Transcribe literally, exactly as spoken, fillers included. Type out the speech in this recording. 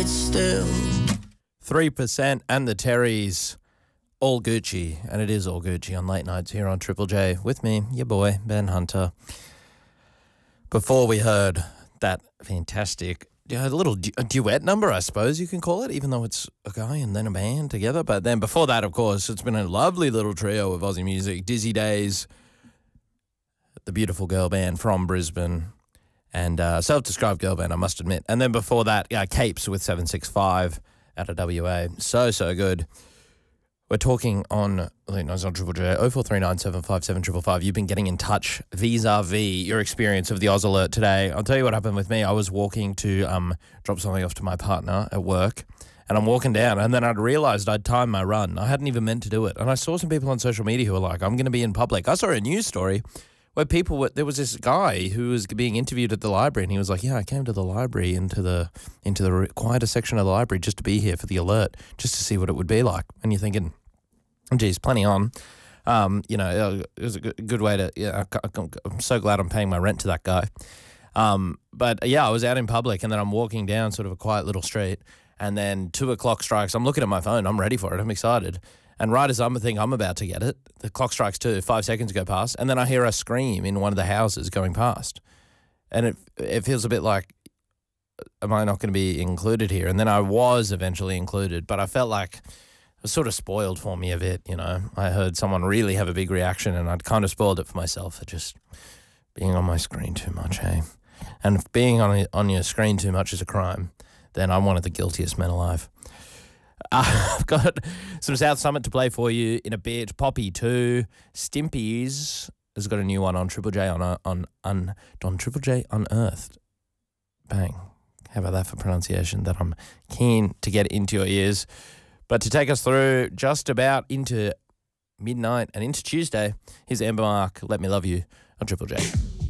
quiet still. three percent and the Terrys, all Gucci, and it is all Gucci on late nights here on Triple J with me, your boy, Ben Hunter. Before we heard that fantastic, you know, a little du- a duet number, I suppose you can call it, even though it's a guy and then a band together. But then before that, of course, it's been a lovely little trio of Aussie music. Dizzy Days, the beautiful girl band from Brisbane, and uh, self-described girl band, I must admit. And then before that, yeah, Capes with seven six five out of W A. So, so good. We're talking on late nights on Triple J, oh four three nine seven five seven five five. You've been getting in touch vis-a-vis your experience of the Oz Alert today. I'll tell you what happened with me. I was walking to um drop something off to my partner at work, and I'm walking down, and then I'd realised I'd timed my run. I hadn't even meant to do it. And I saw some people on social media who were like, I'm going to be in public. I saw a news story where people were, there was this guy who was being interviewed at the library, and he was like, yeah, I came to the library, into the into the quieter section of the library just to be here for the alert, just to see what it would be like. And you're thinking, geez, plenty on. Um, you know, it was a good, good way to, yeah, I'm so glad I'm paying my rent to that guy. Um, but yeah, I was out in public, and then I'm walking down sort of a quiet little street, and then two o'clock strikes. I'm looking at my phone. I'm ready for it. I'm excited. And right as I'm thinking I'm about to get it, the clock strikes two, five seconds go past, and then I hear a scream in one of the houses going past. And it it feels a bit like, am I not going to be included here? And then I was eventually included, but I felt like it was sort of spoiled for me a bit, you know. I heard someone really have a big reaction, and I'd kind of spoiled it for myself for just being on my screen too much, hey? And if being on on your screen too much is a crime, then I'm one of the guiltiest men alive. Uh, I've got some South Summit to play for you in a bit. Poppy two. Stimpy's has got a new one on Triple J on on on on Triple J Unearthed. Bang! How about that for pronunciation? That I'm keen to get into your ears. But to take us through just about into midnight and into Tuesday, here's Amber Mark. Let Me Love You on Triple J.